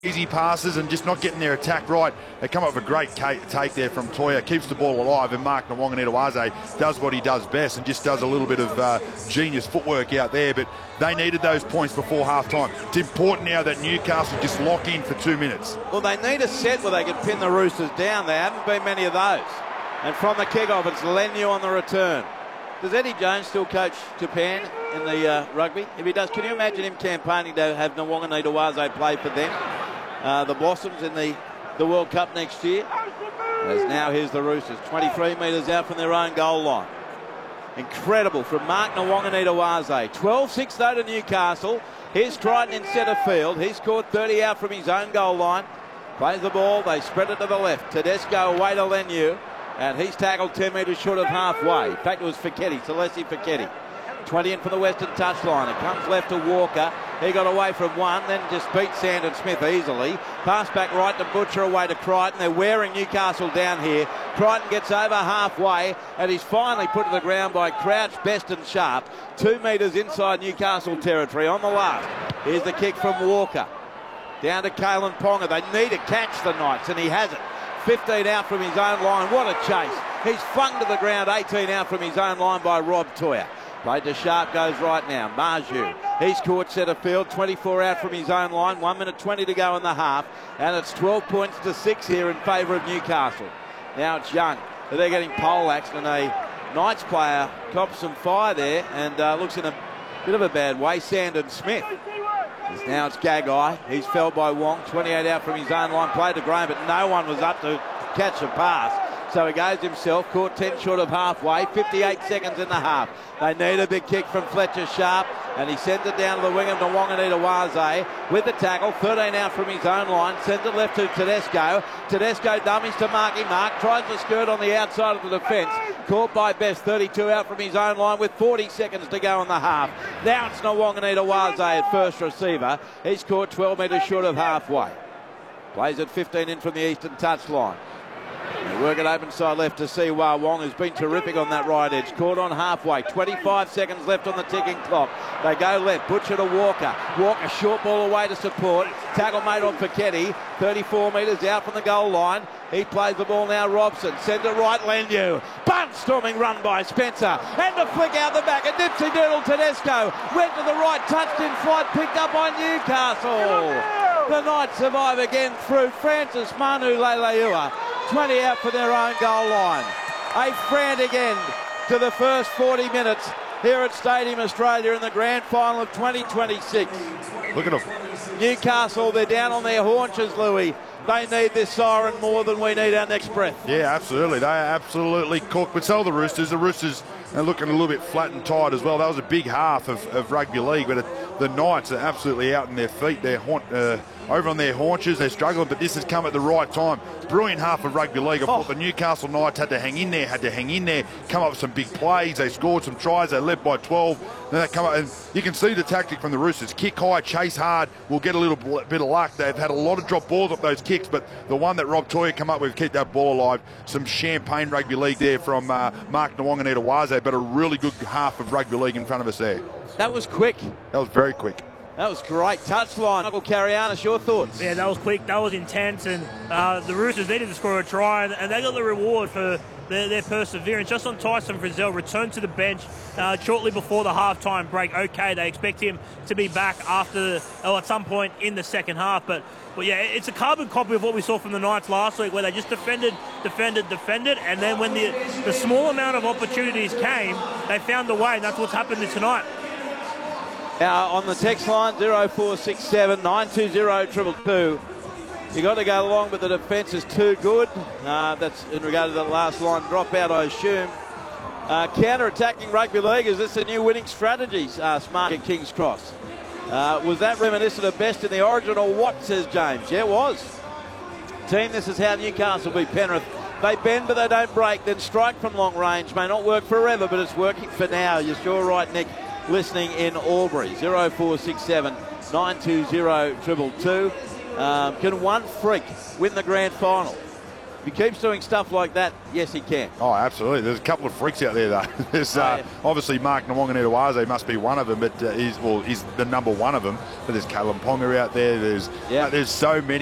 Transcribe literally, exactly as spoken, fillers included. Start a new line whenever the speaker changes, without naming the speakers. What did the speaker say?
easy passes and just not getting their attack right. They come up with a great take there from Toya, keeps the ball alive, and Mark Nawaqanitawase does what he does best and just does a little bit of uh, genius footwork out there. But they needed those points before half-time. It's important now that Newcastle just lock in for two minutes.
Well, they need a set where they can pin the Roosters down. There haven't been many of those. And from the kick-off, it's Leniu on the return. Does Eddie Jones still coach Japan in the uh, rugby? If he does, can you imagine him campaigning to have Nawaqanitawase play for them? Uh, the Blossoms in the, the World Cup next year. As now here's the Roosters, twenty-three metres out from their own goal line. Incredible from Mark Nawaqanitawase. twelve six though to Newcastle. Here's Crichton in centre field. He scored thirty out from his own goal line. Plays the ball, they spread it to the left. Tedesco away to Leniu. And he's tackled ten metres short of halfway. In fact, it was Feketi, Celeste Feketi. twenty in from the western touchline. It comes left to Walker. He got away from one, then just beat Sandon Smith easily. Pass back right to Butcher, away to Crichton. They're wearing Newcastle down here. Crichton gets over halfway, and he's finally put to the ground by Crouch, Best and Sharp. Two metres inside Newcastle territory on the last. Here's the kick from Walker. Down to Kalen Ponga. They need to catch the Knights, and he has it. fifteen out from his own line. What a chase. He's flung to the ground. eighteen out from his own line by Rob Toya. Played to Sharp, goes right now. Marju. He's caught centre field. twenty-four out from his own line. one minute twenty to go in the half. And it's twelve points to six here in favour of Newcastle. Now it's Young. They're getting poleaxed, and a Knights player cops some fire there and uh, looks in a bit of a bad way. Sandon Smith. Now it's Gagai. He's felled by Wong. twenty-eight out from his own line. Played to Graham, but no one was up to catch a pass. So he goes himself, caught ten short of halfway, fifty-eight seconds in the half. They need a big kick from Fletcher Sharp, and he sends it down to the wing of Nawaqanitawase with the tackle, thirteen out from his own line, sends it left to Tedesco. Tedesco dummies to Marky Mark, tries to skirt on the outside of the defence, caught by Best, thirty-two out from his own line with forty seconds to go in the half. Now it's Nawaqanitawase at first receiver. He's caught twelve metres short of halfway. Plays at fifteen in from the eastern touchline. They work it open side left to Siwa Wong, who's been terrific on that right edge. Caught on halfway. twenty-five seconds left on the ticking clock. They go left. Butcher to Walker. Walker short ball away to support. Tackle made on Feketi. thirty-four metres out from the goal line. He plays the ball now. Robson sends it right. Leniu. Bunt storming run by Spencer. And the flick out the back. A dipsy doodle Tedesco. Went to the right. Touched in flight. Picked up by Newcastle. The Knights survive again through Francis Manu Leilua. twenty out for their own goal line. A frantic end to the first forty minutes here at Stadium Australia in the grand final of twenty twenty-six.
Look at them.
Newcastle, they're down on their haunches, Louis. They need this siren more than we need our next breath.
Yeah, absolutely. They are absolutely cooked. But so are the Roosters. The Roosters are looking a little bit flat and tired as well. That was a big half of, of rugby league, but it, the Knights are absolutely out on their feet. They're haunt, uh, over on their haunches. They're struggling, but this has come at the right time. Brilliant half of rugby league. I thought
Oh.
the Newcastle Knights had to hang in there, had to hang in there, come up with some big plays. They scored some tries. They led by twelve. Then they come up, and you can see the tactic from the Roosters. Kick high, chase hard. We'll get a little bit of luck. They've had a lot of drop balls off those kicks, but the one that Rob Toya come up with, keep that ball alive. Some champagne rugby league there from uh, Mark Nawaqanitawase, but a really good half of rugby league in front of us there.
That was quick.
That was very quick.
That was great. Touchline. Michael Carianis, your thoughts?
Yeah, that was quick. That was intense. And uh, the Roosters needed to score a try, and, and they got the reward for their, their perseverance. Just on Tyson Frizzell, returned to the bench uh, shortly before the halftime break. Okay, they expect him to be back after, or at some point in the second half. But, but yeah, it's a carbon copy of what we saw from the Knights last week, where they just defended, defended, defended, and then when the, the small amount of opportunities came, they found a way, and that's what's happened tonight.
Now on the text line, zero four six seven, nine two zero, two two two. You got to go along, but the defence is too good. Uh, that's in regard to the last line dropout, I assume. Uh, counter-attacking rugby league, is this a new winning strategy? Asked Mark at King's Cross. Uh, was that reminiscent of Best in the Origin or what, says James? Yeah, it was. Team, this is how Newcastle beat Penrith. They bend but they don't break, then strike from long range. May not work forever, but it's working for now. You're sure right, Nick, listening in Albury. zero four six seven, nine two zero, two two two. Um, can one freak win the grand final? If he keeps doing stuff like that, yes, he can.
Oh, absolutely. There's a couple of freaks out there, though. There's uh,
Oh, yeah.
obviously Mark Nwanganituwaze must be one of them, but uh, he's well, he's the number one of them. But there's Callum Ponga out there. There's
Yeah.
uh, there's so many.